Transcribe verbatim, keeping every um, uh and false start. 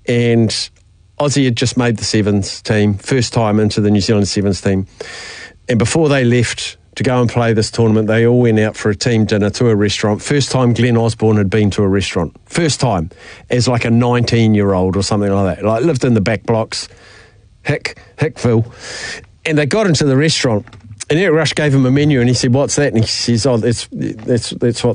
and Aussie had just made the Sevens team, first time into the New Zealand Sevens team. And before they left to go and play this tournament, they all went out for a team dinner to a restaurant. First time Glenn Osborne had been to a restaurant. First time, as like a nineteen-year-old or something like that. Like, lived in the back blocks, Hick, Hickville. And they got into the restaurant, and Eric Rush gave him a menu, and he said, "What's that?" And he says, "Oh, that's that's that's what